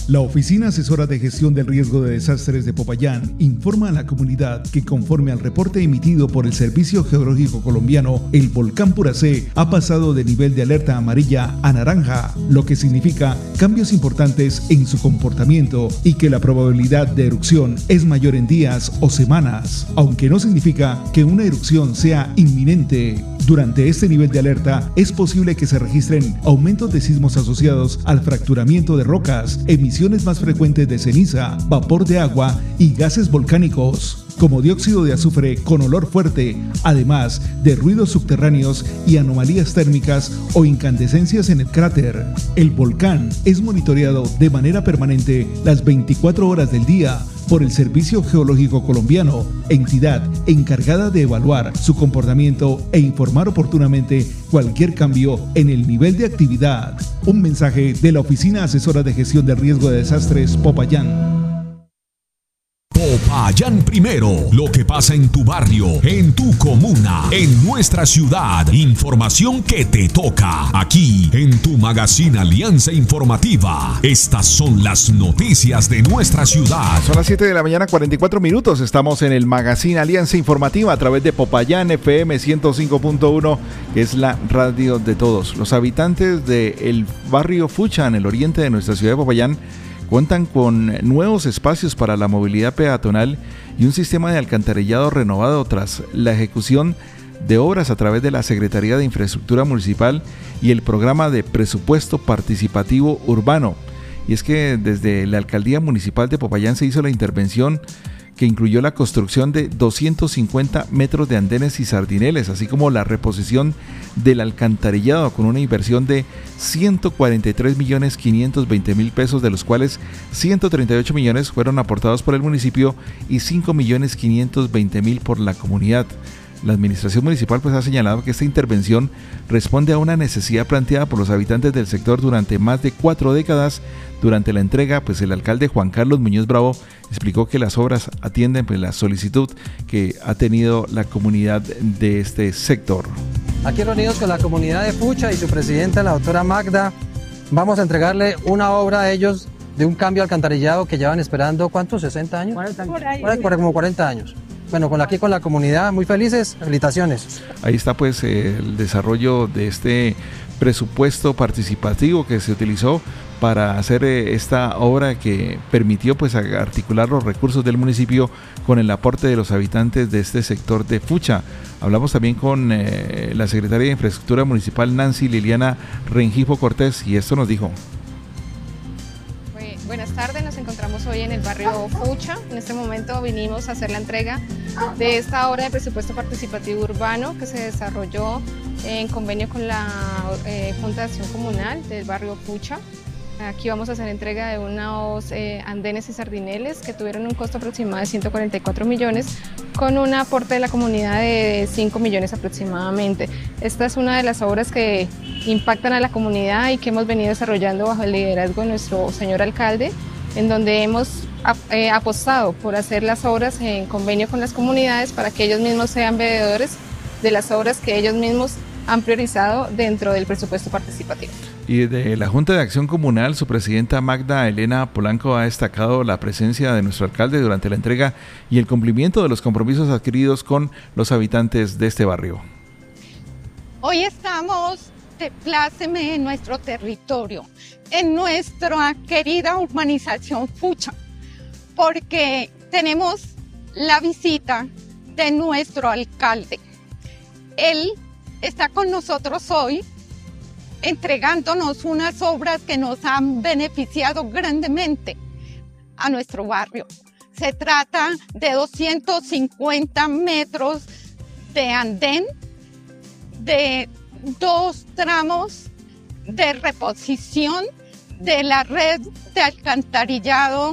La Oficina Asesora de Gestión del Riesgo de Desastres de Popayán informa a la comunidad que conforme al reporte emitido por el Servicio Geológico Colombiano, el volcán Puracé ha pasado de nivel de alerta amarilla a naranja, lo que significa cambios importantes en su comportamiento y que la probabilidad de erupción es mayor en días o semanas, aunque no significa que una erupción sea inminente. Durante este nivel de alerta es posible que se registren aumentos de sismos asociados al fracturamiento de rocas, emisiones más frecuentes de ceniza, vapor de agua y gases volcánicos, como dióxido de azufre con olor fuerte, además de ruidos subterráneos y anomalías térmicas o incandescencias en el cráter. El volcán es monitoreado de manera permanente las 24 horas del día por el Servicio Geológico Colombiano, entidad encargada de evaluar su comportamiento e informar oportunamente cualquier cambio en el nivel de actividad. Un mensaje de la Oficina Asesora de Gestión del Riesgo de Desastres Popayán. Popayán Primero, lo que pasa en tu barrio, en tu comuna, en nuestra ciudad. Información que te toca aquí en tu magazine Alianza Informativa. Estas son las noticias de nuestra ciudad. Son las 7 de la mañana, 44 minutos. Estamos en el magazine Alianza Informativa a través de Popayán FM 105.1, que es la radio de todos. Los habitantes del barrio Fucha, en el oriente de nuestra ciudad de Popayán, cuentan con nuevos espacios para la movilidad peatonal y un sistema de alcantarillado renovado tras la ejecución de obras a través de la Secretaría de Infraestructura Municipal y el programa de presupuesto participativo urbano. Y es que desde la Alcaldía Municipal de Popayán se hizo la intervención que incluyó la construcción de 250 metros de andenes y sardineles, así como la reposición del alcantarillado con una inversión de 143.520.000 pesos, de los cuales 138 millones fueron aportados por el municipio y 5.520.000 por la comunidad. La administración municipal ha señalado que esta intervención responde a una necesidad planteada por los habitantes del sector durante más de 4 décadas. Durante la entrega, el alcalde Juan Carlos Muñoz Bravo explicó que las obras atienden la solicitud que ha tenido la comunidad de este sector. Aquí reunidos con la comunidad de Fucha y su presidenta, la doctora Magda, vamos a entregarle una obra a ellos de un cambio alcantarillado que llevan esperando, ¿cuántos? ¿60 años? 40 años. Como 40 años. Bueno, aquí con la comunidad, muy felices, felicitaciones. Ahí está el desarrollo de este presupuesto participativo que se utilizó para hacer esta obra que permitió articular los recursos del municipio con el aporte de los habitantes de este sector de Fucha. Hablamos también con la secretaria de Infraestructura Municipal, Nancy Liliana Rengifo Cortés, y esto nos dijo. Buenas tardes, nos encontramos hoy en el barrio Fucha. En este momento vinimos a hacer la entrega de esta obra de presupuesto participativo urbano que se desarrolló en convenio con la Junta de Acción Comunal del barrio Fucha. Aquí vamos a hacer entrega de unos andenes y sardineles que tuvieron un costo aproximado de 144 millones con un aporte de la comunidad de 5 millones aproximadamente. Esta es una de las obras que impactan a la comunidad y que hemos venido desarrollando bajo el liderazgo de nuestro señor alcalde, en donde hemos apostado por hacer las obras en convenio con las comunidades para que ellos mismos sean veedores de las obras que ellos mismos han priorizado dentro del presupuesto participativo. Y de la Junta de Acción Comunal, su presidenta Magda Elena Polanco ha destacado la presencia de nuestro alcalde durante la entrega y el cumplimiento de los compromisos adquiridos con los habitantes de este barrio. Hoy estamos de pláceme en nuestro territorio, en nuestra querida urbanización Fucha, porque tenemos la visita de nuestro alcalde. Él está con nosotros hoy entregándonos unas obras que nos han beneficiado grandemente a nuestro barrio. Se trata de 250 metros de andén, de 2 tramos de reposición de la red de alcantarillado